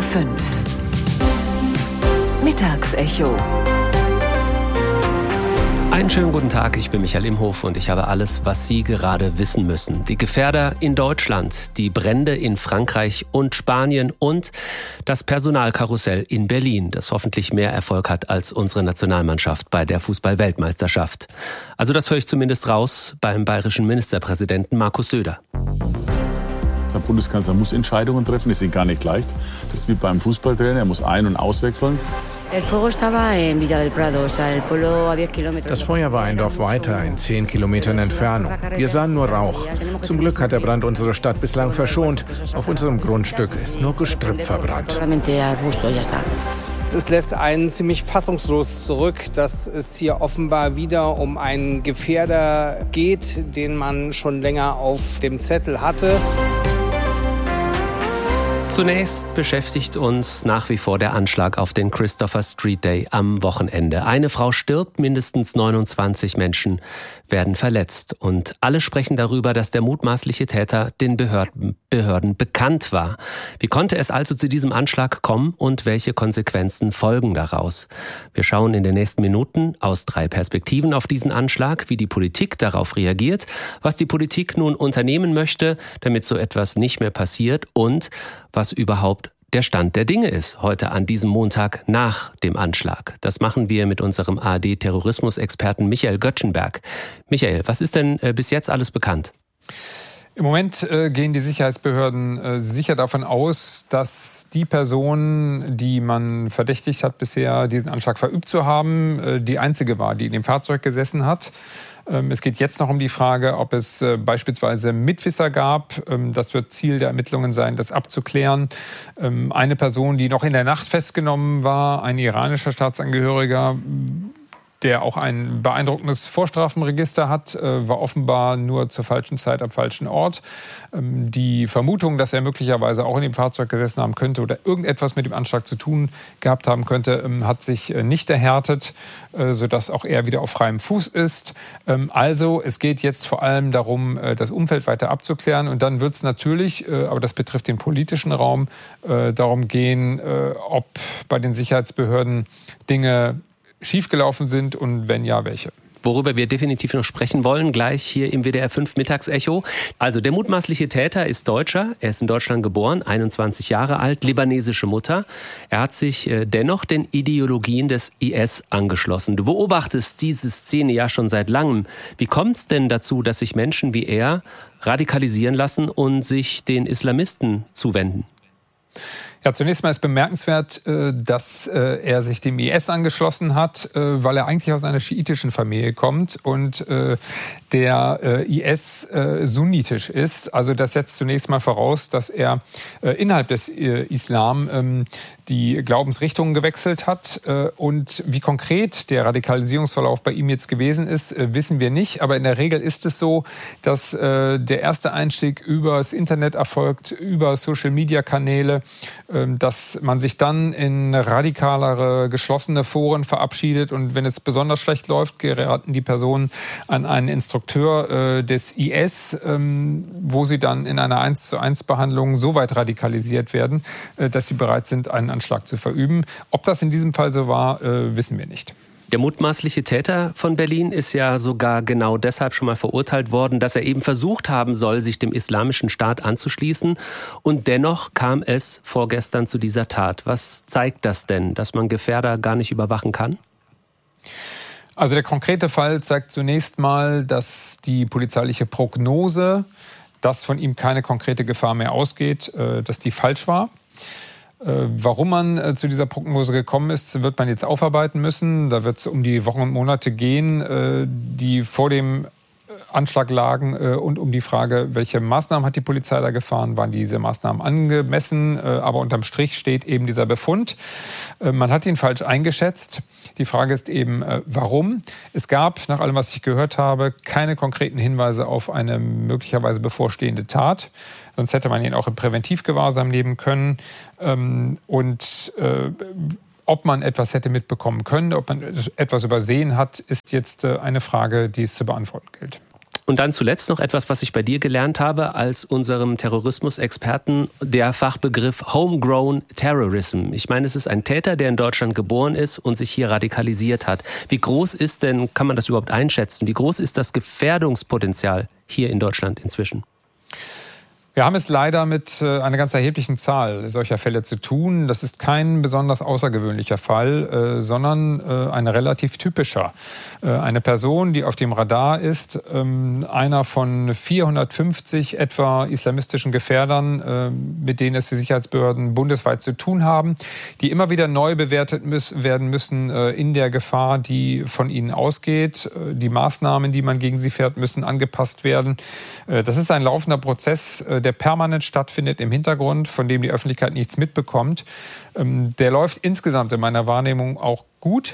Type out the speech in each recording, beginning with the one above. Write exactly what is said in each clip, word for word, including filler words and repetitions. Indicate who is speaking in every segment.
Speaker 1: R fünf Mittagsecho.
Speaker 2: Einen schönen guten Tag, ich bin Michael Imhof und ich habe alles, was Sie gerade wissen müssen. Die Gefährder in Deutschland, die Brände in Frankreich und Spanien und das Personalkarussell in Berlin, das hoffentlich mehr Erfolg hat als unsere Nationalmannschaft bei der Fußball-Weltmeisterschaft. Also das höre ich zumindest raus beim bayerischen Ministerpräsidenten Markus Söder.
Speaker 3: Der Bundeskanzler muss Entscheidungen treffen, die sind gar nicht leicht. Das ist wie beim Fußballtrainer, er muss ein- und auswechseln.
Speaker 4: Das Feuer war ein Dorf weiter, in zehn Kilometern Entfernung. Wir sahen nur Rauch. Zum Glück hat der Brand unsere Stadt bislang verschont. Auf unserem Grundstück ist nur Gestrüpp verbrannt.
Speaker 5: Es lässt einen ziemlich fassungslos zurück, dass es hier offenbar wieder um einen Gefährder geht, den man schon länger auf dem Zettel hatte.
Speaker 2: Zunächst beschäftigt uns nach wie vor der Anschlag auf den Christopher Street Day am Wochenende. Eine Frau stirbt, mindestens neunundzwanzig Menschen werden verletzt. Und alle sprechen darüber, dass der mutmaßliche Täter den Behörden, Behörden bekannt war. Wie konnte es also zu diesem Anschlag kommen und welche Konsequenzen folgen daraus? Wir schauen in den nächsten Minuten aus drei Perspektiven auf diesen Anschlag, wie die Politik darauf reagiert, was die Politik nun unternehmen möchte, damit so etwas nicht mehr passiert und was überhaupt der Stand der Dinge ist, heute an diesem Montag nach dem Anschlag. Das machen wir mit unserem A R D-Terrorismusexperten Michael Göttschenberg. Michael, was ist denn äh, bis jetzt alles bekannt?
Speaker 6: Im Moment äh, gehen die Sicherheitsbehörden äh, sicher davon aus, dass die Person, die man verdächtigt hat, bisher diesen Anschlag verübt zu haben, äh, die einzige war, die in dem Fahrzeug gesessen hat. Es geht jetzt noch um die Frage, ob es äh, beispielsweise Mitwisser gab. Ähm, das wird Ziel der Ermittlungen sein, das abzuklären. Ähm, eine Person, die noch in der Nacht festgenommen war, ein iranischer Staatsangehöriger, der auch ein beeindruckendes Vorstrafenregister hat, war offenbar nur zur falschen Zeit am falschen Ort. Die Vermutung, dass er möglicherweise auch in dem Fahrzeug gesessen haben könnte oder irgendetwas mit dem Anschlag zu tun gehabt haben könnte, hat sich nicht erhärtet, sodass auch er wieder auf freiem Fuß ist. Also es geht jetzt vor allem darum, das Umfeld weiter abzuklären. Und dann wird es natürlich, aber das betrifft den politischen Raum, darum gehen, ob bei den Sicherheitsbehörden Dinge schiefgelaufen sind und wenn ja, welche.
Speaker 2: Worüber wir definitiv noch sprechen wollen, gleich hier im W D R fünf Mittagsecho. Also der mutmaßliche Täter ist Deutscher, er ist in Deutschland geboren, einundzwanzig Jahre alt, libanesische Mutter. Er hat sich äh, dennoch den Ideologien des I S angeschlossen. Du beobachtest diese Szene ja schon seit langem. Wie kommt es denn dazu, dass sich Menschen wie er radikalisieren lassen und sich den Islamisten zuwenden?
Speaker 6: Ja, zunächst mal ist bemerkenswert, dass er sich dem I S angeschlossen hat, weil er eigentlich aus einer schiitischen Familie kommt und der I S sunnitisch ist. Also das setzt zunächst mal voraus, dass er innerhalb des Islam die Glaubensrichtungen gewechselt hat. Und wie konkret der Radikalisierungsverlauf bei ihm jetzt gewesen ist, wissen wir nicht. Aber in der Regel ist es so, dass der erste Einstieg über das Internet erfolgt, über Social-Media-Kanäle, dass man sich dann in radikalere, geschlossene Foren verabschiedet. Und wenn es besonders schlecht läuft, geraten die Personen an einen Instrukteur äh, des I S, ähm, wo sie dann in einer eins zu eins Behandlung so weit radikalisiert werden, äh, dass sie bereit sind, einen Anschlag zu verüben. Ob das in diesem Fall so war, äh, wissen wir nicht.
Speaker 2: Der mutmaßliche Täter von Berlin ist ja sogar genau deshalb schon mal verurteilt worden, dass er eben versucht haben soll, sich dem Islamischen Staat anzuschließen. Und dennoch kam es vorgestern zu dieser Tat. Was zeigt das denn, dass man Gefährder gar nicht überwachen kann?
Speaker 6: Also der konkrete Fall zeigt zunächst mal, dass die polizeiliche Prognose, dass von ihm keine konkrete Gefahr mehr ausgeht, dass die falsch war. Warum man zu dieser Prognose gekommen ist, wird man jetzt aufarbeiten müssen. Da wird es um die Wochen und Monate gehen, die vor dem Anschlag lagen und um die Frage, welche Maßnahmen hat die Polizei da gefahren, waren diese Maßnahmen angemessen, aber unterm Strich steht eben dieser Befund. Man hat ihn falsch eingeschätzt. Die Frage ist eben, warum? Es gab, nach allem, was ich gehört habe, keine konkreten Hinweise auf eine möglicherweise bevorstehende Tat. Sonst hätte man ihn auch im Präventivgewahrsam nehmen können. Und ob man etwas hätte mitbekommen können, ob man etwas übersehen hat, ist jetzt eine Frage, die es zu beantworten gilt.
Speaker 2: Und dann zuletzt noch etwas, was ich bei dir gelernt habe, als unserem Terrorismusexperten, der Fachbegriff Homegrown Terrorism. Ich meine, es ist ein Täter, der in Deutschland geboren ist und sich hier radikalisiert hat. Wie groß ist denn, kann man das überhaupt einschätzen, wie groß ist das Gefährdungspotenzial hier in Deutschland inzwischen?
Speaker 6: Wir haben es leider mit einer ganz erheblichen Zahl solcher Fälle zu tun. Das ist kein besonders außergewöhnlicher Fall, äh, sondern äh, ein relativ typischer. Äh, eine Person, die auf dem Radar ist, ähm, einer von vierhundertfünfzig etwa islamistischen Gefährdern, äh, mit denen es die Sicherheitsbehörden bundesweit zu tun haben, die immer wieder neu bewertet müssen, werden müssen äh, in der Gefahr, die von ihnen ausgeht. Äh, die Maßnahmen, die man gegen sie fährt, müssen angepasst werden. Äh, das ist ein laufender Prozess, äh, der permanent stattfindet im Hintergrund, von dem die Öffentlichkeit nichts mitbekommt. Der läuft insgesamt in meiner Wahrnehmung auch gut.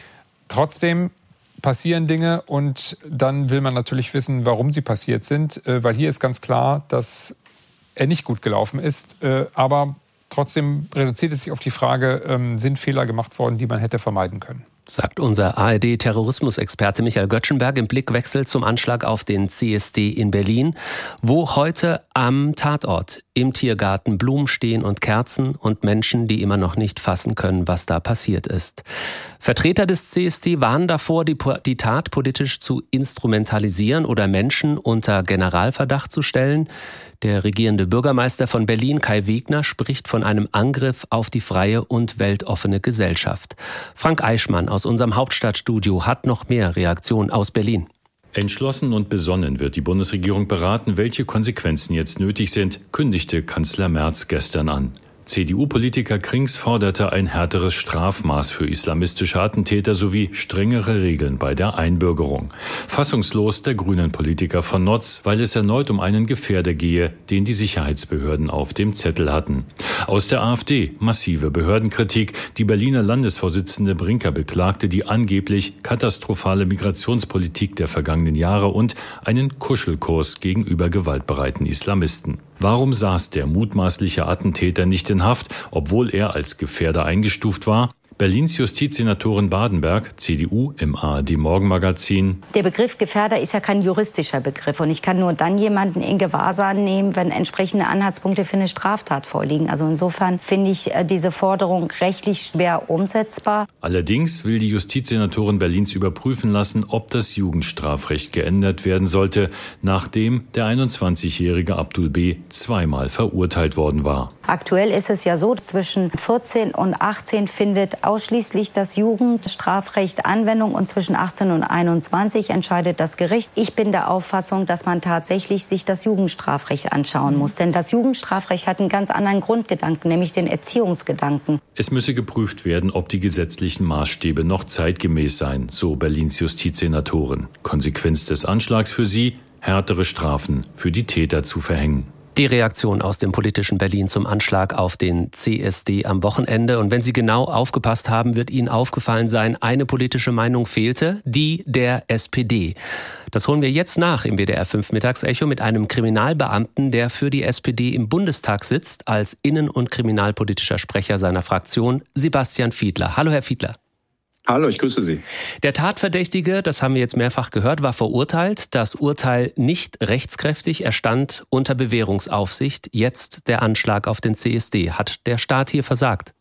Speaker 6: Trotzdem passieren Dinge und dann will man natürlich wissen, warum sie passiert sind, weil hier ist ganz klar, dass er nicht gut gelaufen ist. Aber trotzdem reduziert es sich auf die Frage, sind Fehler gemacht worden, die man hätte vermeiden können.
Speaker 2: Sagt unser A R D-Terrorismusexperte Michael Göttschenberg im Blickwechsel zum Anschlag auf den C S D in Berlin, wo heute am Tatort im Tiergarten Blumen stehen und Kerzen und Menschen, die immer noch nicht fassen können, was da passiert ist. Vertreter des C S D warnen davor, die, die Tat politisch zu instrumentalisieren oder Menschen unter Generalverdacht zu stellen. Der regierende Bürgermeister von Berlin, Kai Wegner, spricht von einem Angriff auf die freie und weltoffene Gesellschaft. Frank Eichmann aus unserem Hauptstadtstudio hat noch mehr Reaktionen aus Berlin.
Speaker 1: Entschlossen und besonnen wird die Bundesregierung beraten, welche Konsequenzen jetzt nötig sind, kündigte Kanzler Merz gestern an. C D U-Politiker Krings forderte ein härteres Strafmaß für islamistische Attentäter sowie strengere Regeln bei der Einbürgerung. Fassungslos der Grünen-Politiker von Notz, weil es erneut um einen Gefährder gehe, den die Sicherheitsbehörden auf dem Zettel hatten. Aus der AfD massive Behördenkritik. Die Berliner Landesvorsitzende Brinker beklagte die angeblich katastrophale Migrationspolitik der vergangenen Jahre und einen Kuschelkurs gegenüber gewaltbereiten Islamisten. Warum saß der mutmaßliche Attentäter nicht in Haft, obwohl er als Gefährder eingestuft war? Berlins Justizsenatorin Badenberg, C D U, im A R D-Morgenmagazin.
Speaker 7: Der Begriff Gefährder ist ja kein juristischer Begriff. Und ich kann nur dann jemanden in Gewahrsam nehmen, wenn entsprechende Anhaltspunkte für eine Straftat vorliegen. Also insofern finde ich diese Forderung rechtlich schwer umsetzbar.
Speaker 1: Allerdings will die Justizsenatorin Berlins überprüfen lassen, ob das Jugendstrafrecht geändert werden sollte, nachdem der einundzwanzigjährige Abdul B. zweimal verurteilt worden war.
Speaker 7: Aktuell ist es ja so, zwischen vierzehn und achtzehn findet ausschließlich das Jugendstrafrecht Anwendung und zwischen achtzehn und einundzwanzig entscheidet das Gericht. Ich bin der Auffassung, dass man tatsächlich sich das Jugendstrafrecht anschauen muss. Denn das Jugendstrafrecht hat einen ganz anderen Grundgedanken, nämlich den Erziehungsgedanken.
Speaker 1: Es müsse geprüft werden, ob die gesetzlichen Maßstäbe noch zeitgemäß seien, so Berlins Justizsenatorin. Konsequenz des Anschlags für sie, härtere Strafen für die Täter zu verhängen.
Speaker 2: Die Reaktion aus dem politischen Berlin zum Anschlag auf den C S D am Wochenende. Und wenn Sie genau aufgepasst haben, wird Ihnen aufgefallen sein, eine politische Meinung fehlte, die der S P D. Das holen wir jetzt nach im W D R fünf Mittagsecho mit einem Kriminalbeamten, der für die S P D im Bundestag sitzt, als innen- und kriminalpolitischer Sprecher seiner Fraktion, Sebastian Fiedler. Hallo, Herr Fiedler.
Speaker 8: Hallo, ich grüße Sie.
Speaker 2: Der Tatverdächtige, das haben wir jetzt mehrfach gehört, war verurteilt. Das Urteil nicht rechtskräftig. Er stand unter Bewährungsaufsicht. Jetzt der Anschlag auf den C S D. Hat der Staat hier versagt?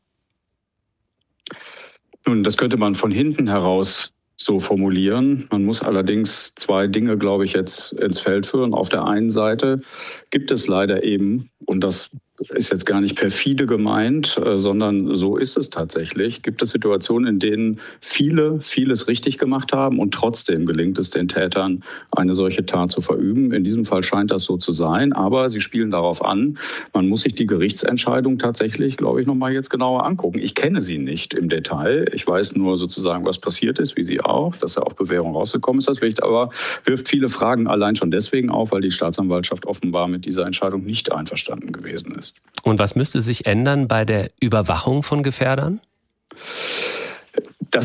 Speaker 8: Nun, das könnte man von hinten heraus so formulieren. Man muss allerdings zwei Dinge, glaube ich, jetzt ins Feld führen. Auf der einen Seite gibt es leider eben, und das ist jetzt gar nicht perfide gemeint, sondern so ist es tatsächlich, gibt es Situationen, in denen viele vieles richtig gemacht haben und trotzdem gelingt es den Tätern, eine solche Tat zu verüben. In diesem Fall scheint das so zu sein, aber sie spielen darauf an, man muss sich die Gerichtsentscheidung tatsächlich, glaube ich, nochmal jetzt genauer angucken. Ich kenne sie nicht im Detail. Ich weiß nur sozusagen, was passiert ist, wie Sie auch, dass er auf Bewährung rausgekommen ist. Das Wichtig, aber wirft viele Fragen allein schon deswegen auf, weil die Staatsanwaltschaft offenbar mit dieser Entscheidung nicht einverstanden gewesen ist.
Speaker 2: Und was müsste sich ändern bei der Überwachung von Gefährdern?
Speaker 8: Das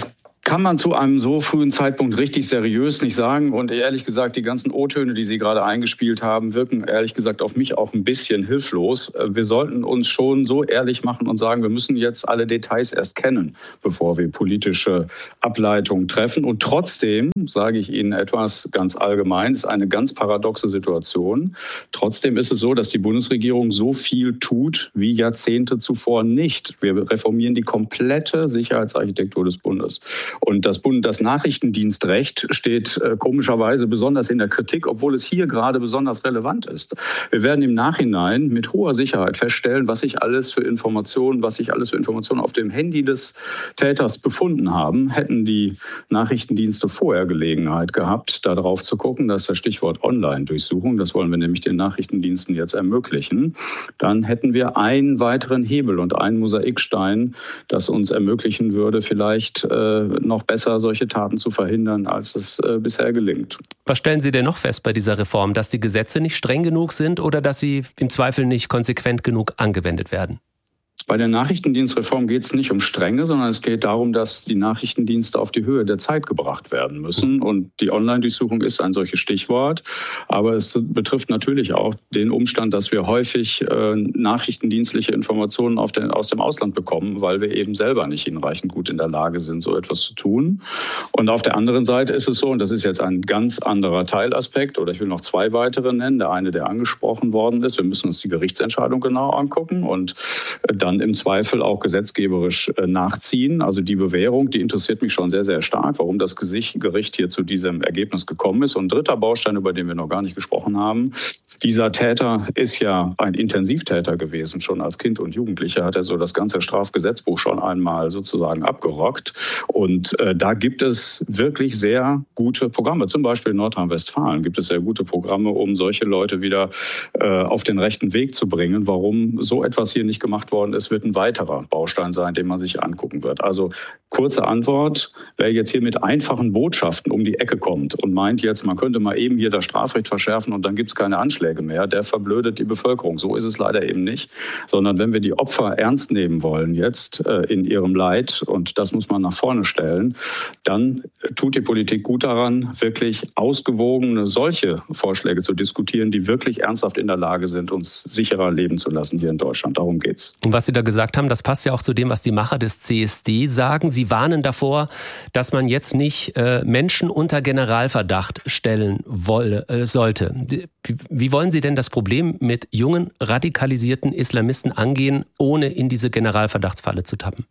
Speaker 8: kann man zu einem so frühen Zeitpunkt richtig seriös nicht sagen. Und ehrlich gesagt, die ganzen O-Töne, die Sie gerade eingespielt haben, wirken ehrlich gesagt auf mich auch ein bisschen hilflos. Wir sollten uns schon so ehrlich machen und sagen, wir müssen jetzt alle Details erst kennen, bevor wir politische Ableitungen treffen. Und trotzdem, sage ich Ihnen etwas ganz allgemein, ist eine ganz paradoxe Situation. Trotzdem ist es so, dass die Bundesregierung so viel tut wie Jahrzehnte zuvor nicht. Wir reformieren die komplette Sicherheitsarchitektur des Bundes. Und das Bund, das Nachrichtendienstrecht steht äh, komischerweise besonders in der Kritik, obwohl es hier gerade besonders relevant ist. Wir werden im Nachhinein mit hoher Sicherheit feststellen, was sich alles für Informationen, was sich alles für Informationen auf dem Handy des Täters befunden haben. Hätten die Nachrichtendienste vorher Gelegenheit gehabt, da drauf zu gucken, das ist das Stichwort Online-Durchsuchung, das wollen wir nämlich den Nachrichtendiensten jetzt ermöglichen, dann hätten wir einen weiteren Hebel und einen Mosaikstein, das uns ermöglichen würde, vielleicht äh, noch besser solche Taten zu verhindern, als es äh, bisher gelingt.
Speaker 2: Was stellen Sie denn noch fest bei dieser Reform? Dass die Gesetze nicht streng genug sind oder dass sie im Zweifel nicht konsequent genug angewendet werden?
Speaker 8: Bei der Nachrichtendienstreform geht es nicht um Strenge, sondern es geht darum, dass die Nachrichtendienste auf die Höhe der Zeit gebracht werden müssen. Und die Online-Durchsuchung ist ein solches Stichwort. Aber es betrifft natürlich auch den Umstand, dass wir häufig äh, nachrichtendienstliche Informationen auf den, aus dem Ausland bekommen, weil wir eben selber nicht hinreichend gut in der Lage sind, so etwas zu tun. Und auf der anderen Seite ist es so, und das ist jetzt ein ganz anderer Teilaspekt, oder ich will noch zwei weitere nennen. Der eine, der angesprochen worden ist, wir müssen uns die Gerichtsentscheidung genau angucken und äh, dann im Zweifel auch gesetzgeberisch äh, nachziehen. Also die Bewährung, die interessiert mich schon sehr, sehr stark, warum das Gericht hier zu diesem Ergebnis gekommen ist. Und ein dritter Baustein, über den wir noch gar nicht gesprochen haben, dieser Täter ist ja ein Intensivtäter gewesen. Schon als Kind und Jugendlicher hat er so das ganze Strafgesetzbuch schon einmal sozusagen abgerockt. Und äh, da gibt es wirklich sehr gute Programme. Zum Beispiel in Nordrhein-Westfalen gibt es sehr gute Programme, um solche Leute wieder äh, auf den rechten Weg zu bringen. Warum so etwas hier nicht gemacht worden ist, wird ein weiterer Baustein sein, den man sich angucken wird. Also kurze Antwort, wer jetzt hier mit einfachen Botschaften um die Ecke kommt und meint jetzt, man könnte mal eben hier das Strafrecht verschärfen und dann gibt es keine Anschläge mehr, der verblödet die Bevölkerung. So ist es leider eben nicht, sondern wenn wir die Opfer ernst nehmen wollen jetzt äh, in ihrem Leid, und das muss man nach vorne stellen, dann tut die Politik gut daran, wirklich ausgewogene solche Vorschläge zu diskutieren, die wirklich ernsthaft in der Lage sind, uns sicherer leben zu lassen hier in Deutschland. Darum geht's.
Speaker 2: Und was Sie da gesagt haben, das passt ja auch zu dem, was die Macher des C S D sagen. Sie warnen davor, dass man jetzt nicht äh, Menschen unter Generalverdacht stellen wolle, äh, sollte. Wie, wie wollen Sie denn das Problem mit jungen, radikalisierten Islamisten angehen, ohne in diese Generalverdachtsfalle zu tappen?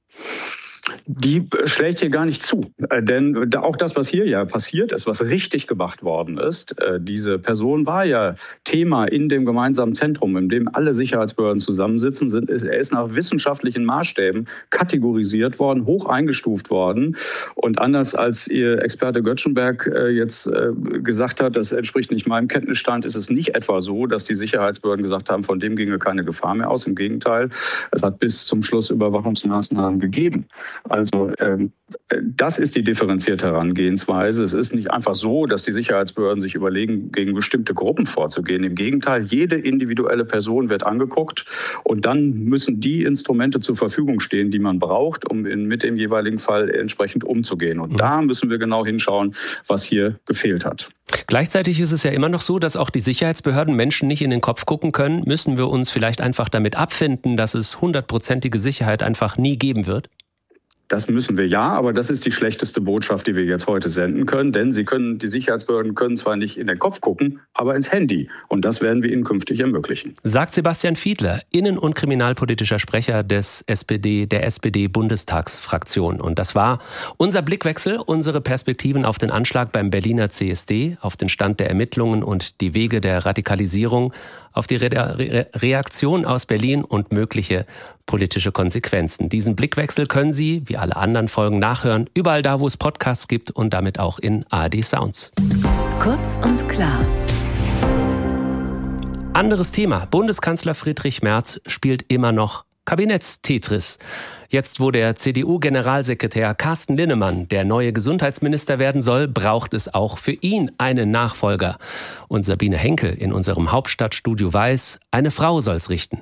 Speaker 8: Die schlägt hier gar nicht zu. Denn auch das, was hier ja passiert ist, was richtig gemacht worden ist, diese Person war ja Thema in dem gemeinsamen Zentrum, in dem alle Sicherheitsbehörden zusammensitzen. Sind, er ist nach wissenschaftlichen Maßstäben kategorisiert worden, hoch eingestuft worden. Und anders als Ihr Experte Göttschenberg jetzt gesagt hat, das entspricht nicht meinem Kenntnisstand, ist es nicht etwa so, dass die Sicherheitsbehörden gesagt haben, von dem ginge keine Gefahr mehr aus. Im Gegenteil, es hat bis zum Schluss Überwachungsmaßnahmen gegeben. Also ähm, das ist die differenzierte Herangehensweise. Es ist nicht einfach so, dass die Sicherheitsbehörden sich überlegen, gegen bestimmte Gruppen vorzugehen. Im Gegenteil, jede individuelle Person wird angeguckt und dann müssen die Instrumente zur Verfügung stehen, die man braucht, um in, mit dem jeweiligen Fall entsprechend umzugehen. Und mhm. da müssen wir genau hinschauen, was hier gefehlt hat.
Speaker 2: Gleichzeitig ist es ja immer noch so, dass auch die Sicherheitsbehörden Menschen nicht in den Kopf gucken können. Müssen wir uns vielleicht einfach damit abfinden, dass es hundertprozentige Sicherheit einfach nie geben wird?
Speaker 8: Das müssen wir ja, aber das ist die schlechteste Botschaft, die wir jetzt heute senden können. Denn sie können, die Sicherheitsbehörden können zwar nicht in den Kopf gucken, aber ins Handy. Und das werden wir ihnen künftig ermöglichen.
Speaker 2: Sagt Sebastian Fiedler, innen- und kriminalpolitischer Sprecher des S P D, der S P D-Bundestagsfraktion. Und das war unser Blickwechsel, unsere Perspektiven auf den Anschlag beim Berliner C S D, auf den Stand der Ermittlungen und die Wege der Radikalisierung, auf die Re- Re- Reaktion aus Berlin und mögliche politische Konsequenzen. Diesen Blickwechsel können Sie, wie alle anderen Folgen, nachhören, überall da, wo es Podcasts gibt und damit auch in A R D Sounds.
Speaker 9: Kurz und klar.
Speaker 2: Anderes Thema. Bundeskanzler Friedrich Merz spielt immer noch Kabinetts-Tetris. Jetzt, wo der C D U-Generalsekretär Carsten Linnemann der neue Gesundheitsminister werden soll, braucht es auch für ihn einen Nachfolger. Und Sabine Henkel in unserem Hauptstadtstudio weiß, eine Frau soll's richten.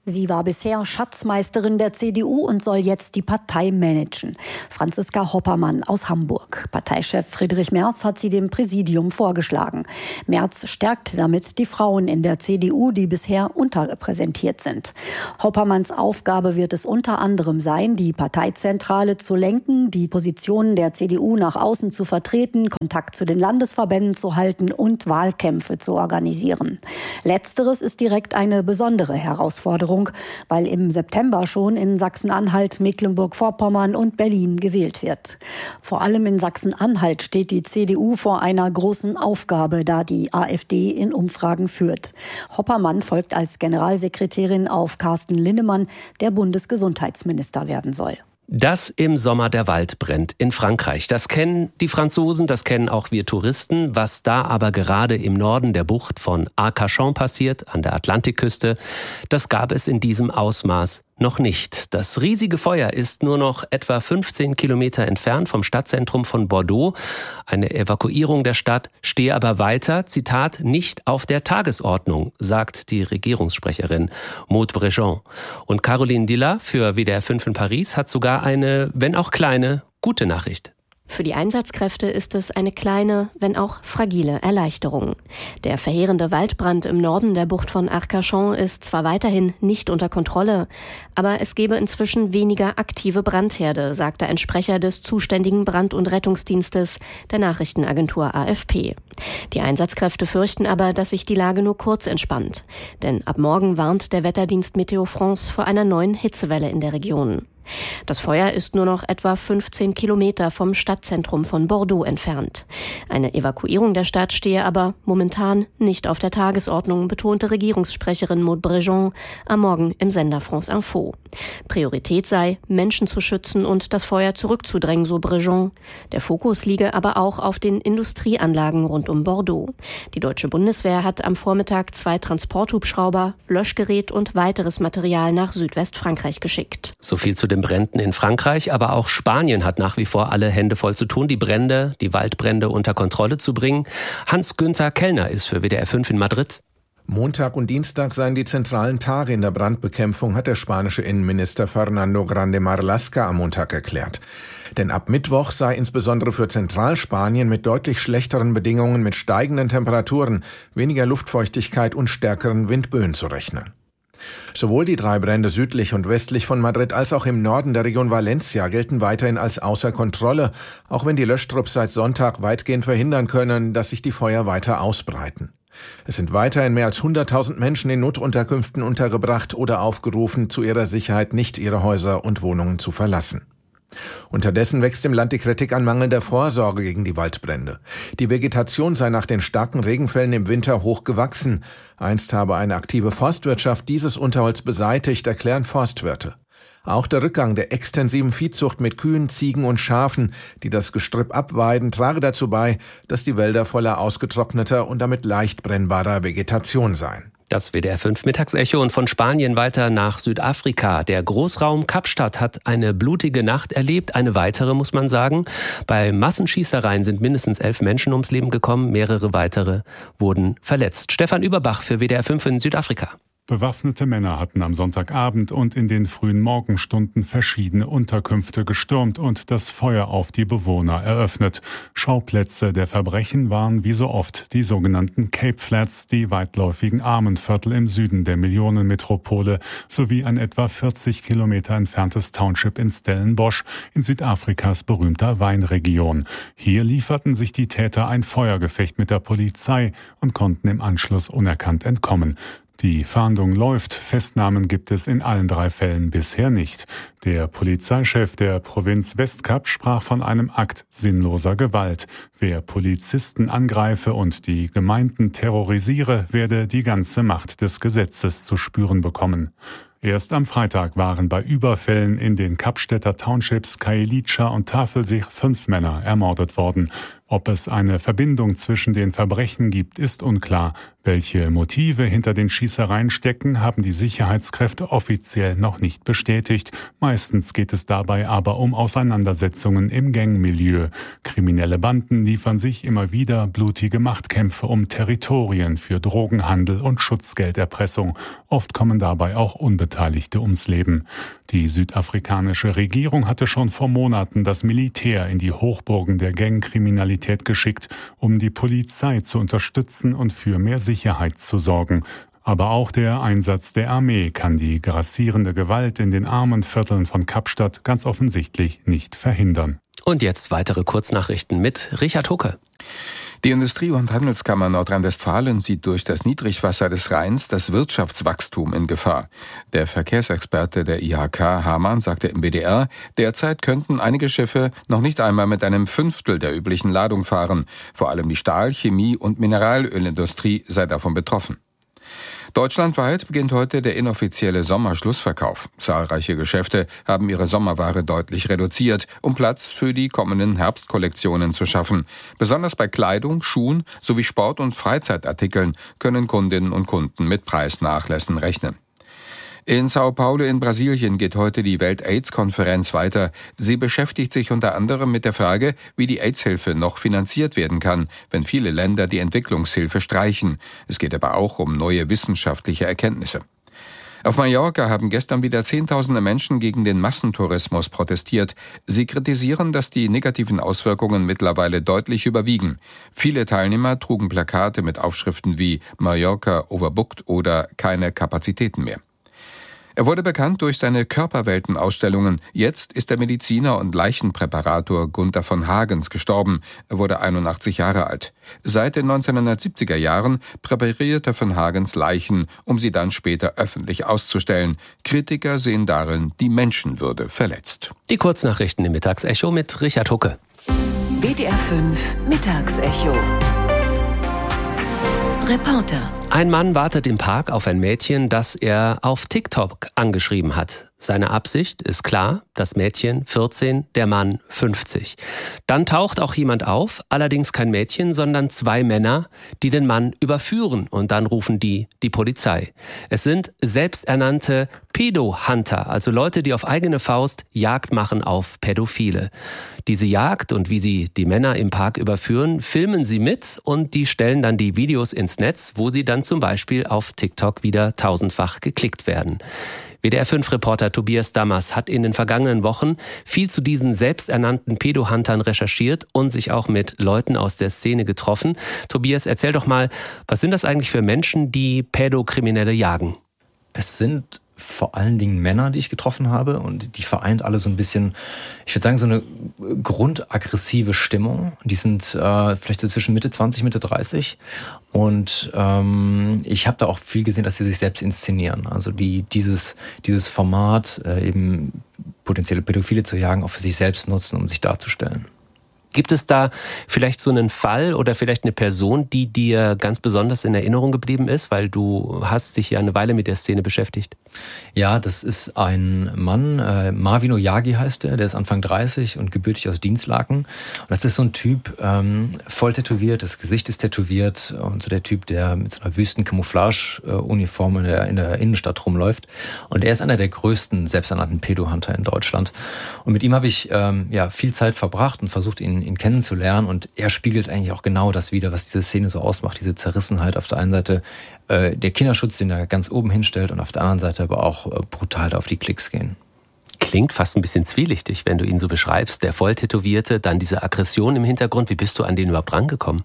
Speaker 10: Sie war bisher Schatzmeisterin der C D U und soll jetzt die Partei managen. Franziska Hoppermann aus Hamburg. Parteichef Friedrich Merz hat sie dem Präsidium vorgeschlagen. Merz stärkt damit die Frauen in der C D U, die bisher unterrepräsentiert sind. Hoppermanns Aufgabe wird es unter anderem sein, die Parteizentrale zu lenken, die Positionen der C D U nach außen zu vertreten, Kontakt zu den Landesverbänden zu halten und Wahlkämpfe zu organisieren. Letzteres ist direkt eine besondere Herausforderung, weil im September schon in Sachsen-Anhalt, Mecklenburg-Vorpommern und Berlin gewählt wird. Vor allem in Sachsen-Anhalt steht die C D U vor einer großen Aufgabe, da die AfD in Umfragen führt. Hoppermann folgt als Generalsekretärin auf Carsten Linnemann, der Bundesgesundheitsminister werden soll.
Speaker 2: Dass im Sommer der Wald brennt in Frankreich, das kennen die Franzosen, das kennen auch wir Touristen. Was da aber gerade im Norden der Bucht von Arcachon passiert, an der Atlantikküste, das gab es in diesem Ausmaß noch nicht. Das riesige Feuer ist nur noch etwa fünfzehn Kilometer entfernt vom Stadtzentrum von Bordeaux. Eine Evakuierung der Stadt stehe aber weiter, Zitat, nicht auf der Tagesordnung, sagt die Regierungssprecherin Maud Brejon. Und Caroline Dilla für W D R fünf in Paris hat sogar eine, wenn auch kleine, gute Nachricht.
Speaker 11: Für die Einsatzkräfte ist es eine kleine, wenn auch fragile Erleichterung. Der verheerende Waldbrand im Norden der Bucht von Arcachon ist zwar weiterhin nicht unter Kontrolle, aber es gebe inzwischen weniger aktive Brandherde, sagte ein Sprecher des zuständigen Brand- und Rettungsdienstes der Nachrichtenagentur A F P. Die Einsatzkräfte fürchten aber, dass sich die Lage nur kurz entspannt. Denn ab morgen warnt der Wetterdienst Météo France vor einer neuen Hitzewelle in der Region. Das Feuer ist nur noch etwa fünfzehn Kilometer vom Stadtzentrum von Bordeaux entfernt. Eine Evakuierung der Stadt stehe aber momentan nicht auf der Tagesordnung, betonte Regierungssprecherin Maud Brejon am Morgen im Sender France Info. Priorität sei, Menschen zu schützen und das Feuer zurückzudrängen, so Brejon. Der Fokus liege aber auch auf den Industrieanlagen rund um Bordeaux. Die deutsche Bundeswehr hat am Vormittag zwei Transporthubschrauber, Löschgerät und weiteres Material nach Südwestfrankreich geschickt.
Speaker 2: So viel zu den Bränden in Frankreich, aber auch Spanien hat nach wie vor alle Hände voll zu tun, die Brände, die Waldbrände unter Kontrolle zu bringen. Hans-Günther Kellner ist für W D R fünf in Madrid.
Speaker 4: Montag und Dienstag seien die zentralen Tage in der Brandbekämpfung, hat der spanische Innenminister Fernando Grande Marlaska am Montag erklärt. Denn ab Mittwoch sei insbesondere für Zentralspanien mit deutlich schlechteren Bedingungen, mit steigenden Temperaturen, weniger Luftfeuchtigkeit und stärkeren Windböen zu rechnen. Sowohl die drei Brände südlich und westlich von Madrid als auch im Norden der Region Valencia gelten weiterhin als außer Kontrolle, auch wenn die Löschtrupps seit Sonntag weitgehend verhindern können, dass sich die Feuer weiter ausbreiten. Es sind weiterhin mehr als hunderttausend Menschen in Notunterkünften untergebracht oder aufgerufen, zu ihrer Sicherheit nicht ihre Häuser und Wohnungen zu verlassen. Unterdessen wächst im Land die Kritik an mangelnder Vorsorge gegen die Waldbrände. Die Vegetation sei nach den starken Regenfällen im Winter hoch gewachsen. Einst habe eine aktive Forstwirtschaft dieses Unterholz beseitigt, erklären Forstwirte. Auch der Rückgang der extensiven Viehzucht mit Kühen, Ziegen und Schafen, die das Gestrüpp abweiden, trage dazu bei, dass die Wälder voller ausgetrockneter und damit leicht brennbarer Vegetation seien.
Speaker 2: Das W D R fünf Mittagsecho und von Spanien weiter nach Südafrika. Der Großraum Kapstadt hat eine blutige Nacht erlebt, eine weitere muss man sagen. Bei Massenschießereien sind mindestens elf Menschen ums Leben gekommen, mehrere weitere wurden verletzt. Stefan Überbach für W D R fünf in Südafrika.
Speaker 12: Bewaffnete Männer hatten am Sonntagabend und in den frühen Morgenstunden verschiedene Unterkünfte gestürmt und das Feuer auf die Bewohner eröffnet. Schauplätze der Verbrechen waren wie so oft die sogenannten Cape Flats, die weitläufigen Armenviertel im Süden der Millionenmetropole, sowie ein etwa vierzig Kilometer entferntes Township in Stellenbosch in Südafrikas berühmter Weinregion. Hier lieferten sich die Täter ein Feuergefecht mit der Polizei und konnten im Anschluss unerkannt entkommen. Die Fahndung läuft, Festnahmen gibt es in allen drei Fällen bisher nicht. Der Polizeichef der Provinz Westkap sprach von einem Akt sinnloser Gewalt. Wer Polizisten angreife und die Gemeinden terrorisiere, werde die ganze Macht des Gesetzes zu spüren bekommen. Erst am Freitag waren bei Überfällen in den Kapstädter Townships Khayelitsha und Tafelsig fünf Männer ermordet worden. Ob es eine Verbindung zwischen den Verbrechen gibt, ist unklar. Welche Motive hinter den Schießereien stecken, haben die Sicherheitskräfte offiziell noch nicht bestätigt. Meistens geht es dabei aber um Auseinandersetzungen im Gangmilieu. Kriminelle Banden liefern sich immer wieder blutige Machtkämpfe um Territorien für Drogenhandel und Schutzgelderpressung. Oft kommen dabei auch Unbeteiligte ums Leben. Die südafrikanische Regierung hatte schon vor Monaten das Militär in die Hochburgen der Gangkriminalität geschickt, um die Polizei zu unterstützen und für mehr Sicherheit zu sorgen. Aber auch der Einsatz der Armee kann die grassierende Gewalt in den armen Vierteln von Kapstadt ganz offensichtlich nicht verhindern.
Speaker 2: Und jetzt weitere Kurznachrichten mit Richard Hucke.
Speaker 13: Die Industrie- und Handelskammer Nordrhein-Westfalen sieht durch das Niedrigwasser des Rheins das Wirtschaftswachstum in Gefahr. Der Verkehrsexperte der I H K, Hamann, sagte im B D R, derzeit könnten einige Schiffe noch nicht einmal mit einem Fünftel der üblichen Ladung fahren. Vor allem die Stahl-, Chemie- und Mineralölindustrie sei davon betroffen. Deutschlandweit beginnt heute der inoffizielle Sommerschlussverkauf. Zahlreiche Geschäfte haben ihre Sommerware deutlich reduziert, um Platz für die kommenden Herbstkollektionen zu schaffen. Besonders bei Kleidung, Schuhen sowie Sport- und Freizeitartikeln können Kundinnen und Kunden mit Preisnachlässen rechnen. In Sao Paulo in Brasilien geht heute die Welt-AIDS-Konferenz weiter. Sie beschäftigt sich unter anderem mit der Frage, wie die AIDS-Hilfe noch finanziert werden kann, wenn viele Länder die Entwicklungshilfe streichen. Es geht aber auch um neue wissenschaftliche Erkenntnisse. Auf Mallorca haben gestern wieder Zehntausende Menschen gegen den Massentourismus protestiert. Sie kritisieren, dass die negativen Auswirkungen mittlerweile deutlich überwiegen. Viele Teilnehmer trugen Plakate mit Aufschriften wie Mallorca overbooked oder keine Kapazitäten mehr. Er wurde bekannt durch seine Körperwelten-Ausstellungen. Jetzt ist der Mediziner und Leichenpräparator Gunther von Hagens gestorben. Er wurde einundachtzig Jahre alt. Seit den neunzehnhundertsiebziger Jahren präparierte von Hagens Leichen, um sie dann später öffentlich auszustellen. Kritiker sehen darin die Menschenwürde verletzt.
Speaker 2: Die Kurznachrichten im Mittagsecho mit Richard Hucke.
Speaker 9: B D R fünf Mittagsecho. Reporter.
Speaker 2: Ein Mann wartet im Park auf ein Mädchen, das er auf TikTok angeschrieben hat. Seine Absicht ist klar, das Mädchen vierzehn, der Mann fünfzig. Dann taucht auch jemand auf, allerdings kein Mädchen, sondern zwei Männer, die den Mann überführen und dann rufen die die Polizei. Es sind selbsternannte Pedo-Hunter, also Leute, die auf eigene Faust Jagd machen auf Pädophile. Diese Jagd und wie sie die Männer im Park überführen, filmen sie mit und die stellen dann die Videos ins Netz, wo sie dann zum Beispiel auf TikTok wieder tausendfach geklickt werden. W D R fünf Reporter Tobias Dammers hat in den vergangenen Wochen viel zu diesen selbsternannten Pedo-Huntern recherchiert und sich auch mit Leuten aus der Szene getroffen. Tobias, erzähl doch mal, was sind das eigentlich für Menschen, die Pädokriminelle jagen?
Speaker 14: Es sind vor allen Dingen Männer, die ich getroffen habe, und die vereint alle so ein bisschen, ich würde sagen, so eine grundaggressive Stimmung. Die sind äh, vielleicht so zwischen Mitte zwanzig, Mitte dreißig, und ähm, ich habe da auch viel gesehen, dass sie sich selbst inszenieren. Also die dieses dieses Format, äh, eben potenzielle Pädophile zu jagen, auch für sich selbst nutzen, um sich darzustellen.
Speaker 2: Gibt es da vielleicht so einen Fall oder vielleicht eine Person, die dir ganz besonders in Erinnerung geblieben ist, weil du hast dich ja eine Weile mit der Szene beschäftigt?
Speaker 14: Ja, das ist ein Mann, äh, Marvin Oyagi heißt er, der ist Anfang dreißig und gebürtig aus Dinslaken. Und das ist so ein Typ, ähm, voll tätowiert, das Gesicht ist tätowiert, und so der Typ, der mit so einer Wüsten-Camouflage-Uniform in der, in der Innenstadt rumläuft. Und er ist einer der größten selbsternannten Pedo-Hunter in Deutschland. Und mit ihm habe ich ähm, ja viel Zeit verbracht und versucht, ihn ihn kennenzulernen, und er spiegelt eigentlich auch genau das wider, was diese Szene so ausmacht, diese Zerrissenheit auf der einen Seite, äh, der Kinderschutz, den er ganz oben hinstellt, und auf der anderen Seite aber auch äh, brutal auf die Klicks gehen.
Speaker 2: Klingt fast ein bisschen zwielichtig, wenn du ihn so beschreibst, der Volltätowierte, dann diese Aggression im Hintergrund. Wie bist du an den überhaupt rangekommen?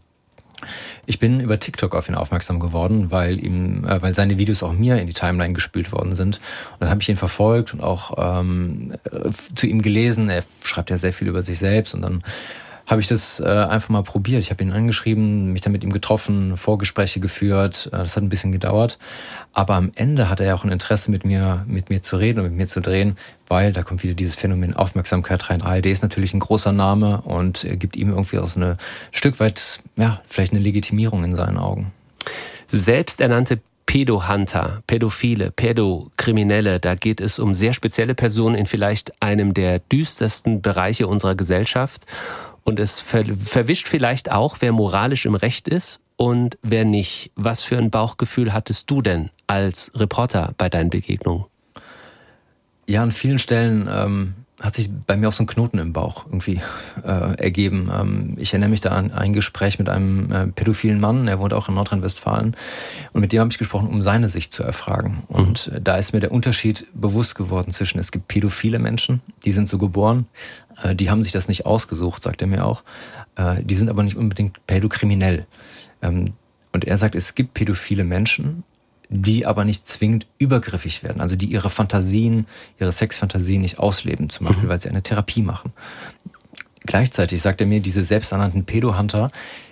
Speaker 14: Ich bin über TikTok auf ihn aufmerksam geworden, weil ihm, äh, weil seine Videos auch mir in die Timeline gespült worden sind. Und dann habe ich ihn verfolgt und auch ähm, zu ihm gelesen. Er schreibt ja sehr viel über sich selbst, und dann habe ich das äh, einfach mal probiert. Ich habe ihn angeschrieben, mich dann mit ihm getroffen, Vorgespräche geführt. Äh, das hat ein bisschen gedauert. Aber am Ende hat er ja auch ein Interesse, mit mir mit mir zu reden und mit mir zu drehen, weil da kommt wieder dieses Phänomen Aufmerksamkeit rein. A R D ist natürlich ein großer Name und äh, gibt ihm irgendwie auch so ein Stück weit, ja, vielleicht eine Legitimierung in seinen Augen.
Speaker 2: Selbsternannte Pedo-Hunter, Pädophile, Pädokriminelle, da geht es um sehr spezielle Personen in vielleicht einem der düstersten Bereiche unserer Gesellschaft. Und es ver- verwischt vielleicht auch, wer moralisch im Recht ist und wer nicht. Was für ein Bauchgefühl hattest du denn als Reporter bei deinen Begegnungen?
Speaker 14: Ja, an vielen Stellen ähm, hat sich bei mir auch so ein Knoten im Bauch irgendwie äh, ergeben. Ähm, ich erinnere mich da an ein Gespräch mit einem äh, pädophilen Mann, der wohnt auch in Nordrhein-Westfalen. Und mit dem habe ich gesprochen, um seine Sicht zu erfragen. Mhm. Und äh, da ist mir der Unterschied bewusst geworden zwischen, es gibt pädophile Menschen, die sind so geboren, äh, die haben sich das nicht ausgesucht, sagt er mir auch. Äh, die sind aber nicht unbedingt pädokriminell. Ähm, und er sagt, es gibt pädophile Menschen, die aber nicht zwingend übergriffig werden, also die ihre Fantasien, ihre Sexfantasien nicht ausleben, zum Beispiel, mhm. weil sie eine Therapie machen. Gleichzeitig sagt er mir, diese selbsternannten Pedo-Hunter,